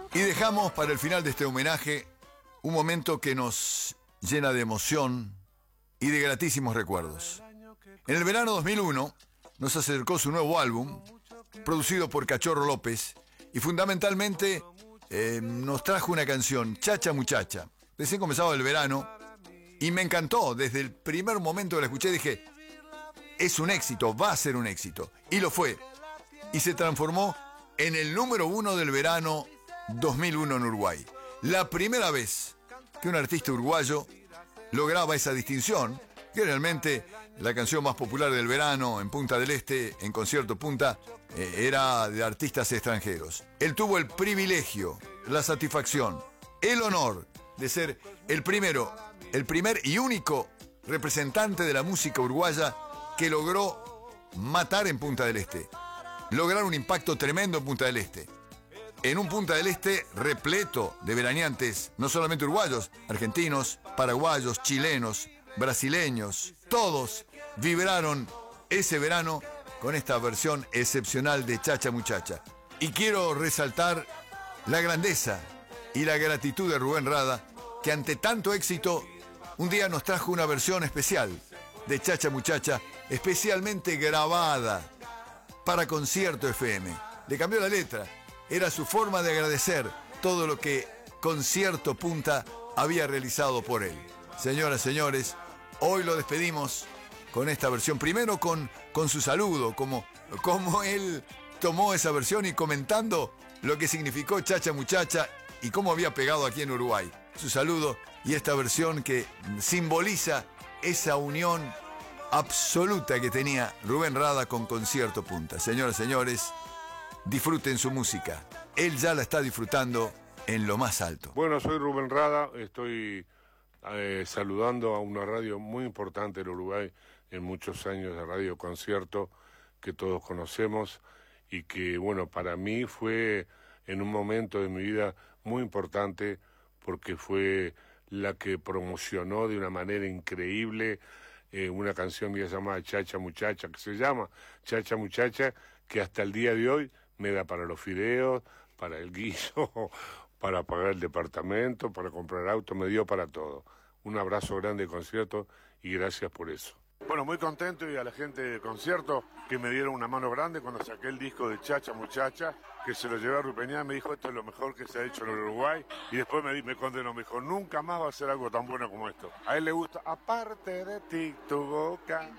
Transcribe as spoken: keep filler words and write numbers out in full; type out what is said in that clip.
Y dejamos para el final de este homenaje un momento que nos llena de emoción y de gratísimos recuerdos. En el verano dos mil uno nos acercó su nuevo álbum, producido por Cachorro López, y fundamentalmente eh, nos trajo una canción, Chacha Muchacha. Recién comenzaba el verano y me encantó. Desde el primer momento que la escuché dije, es un éxito, va a ser un éxito. Y lo fue. Y se transformó en el número uno del verano dos mil uno en Uruguay. La primera vez que un artista uruguayo lograba esa distinción, que realmente la canción más popular del verano en Punta del Este, en Concierto Punta, eh, era de artistas extranjeros. Él tuvo el privilegio, la satisfacción, el honor de ser el primero, el primer y único representante de la música uruguaya que logró matar en Punta del Este, lograr un impacto tremendo en Punta del Este. En un Punta del Este repleto de veraneantes, no solamente uruguayos, argentinos, paraguayos, chilenos, brasileños, todos vibraron ese verano con esta versión excepcional de Chacha Muchacha. Y quiero resaltar la grandeza y la gratitud de Rubén Rada, que ante tanto éxito, un día nos trajo una versión especial de Chacha Muchacha, especialmente grabada para Concierto F M. Le cambió la letra. Era su forma de agradecer todo lo que Concierto Punta había realizado por él. Señoras, señores, hoy lo despedimos con esta versión. Primero con, con su saludo, como, como él tomó esa versión y comentando lo que significó Chacha Muchacha y cómo había pegado aquí en Uruguay. Su saludo y esta versión que simboliza esa unión absoluta que tenía Rubén Rada con Concierto Punta. Señoras, señores, disfruten su música. Él ya la está disfrutando en lo más alto. Bueno, soy Rubén Rada, estoy eh, saludando a una radio muy importante en Uruguay, en muchos años de Radio Concierto, que todos conocemos, y que, bueno, para mí fue en un momento de mi vida muy importante, porque fue la que promocionó de una manera increíble eh, una canción mía llamada Chacha Muchacha, que se llama Chacha Muchacha, que hasta el día de hoy me da para los fideos, para el guiso, para pagar el departamento, para comprar auto, me dio para todo. Un abrazo grande de Concierto y gracias por eso. Bueno, muy contento, y a la gente de Concierto que me dieron una mano grande cuando saqué el disco de Chacha Muchacha, que se lo llevé a Rupeñán, me dijo, esto es lo mejor que se ha hecho en el Uruguay, y después me, me condenó, me dijo, nunca más va a ser algo tan bueno como esto. A él le gusta, aparte de ti, tu boca.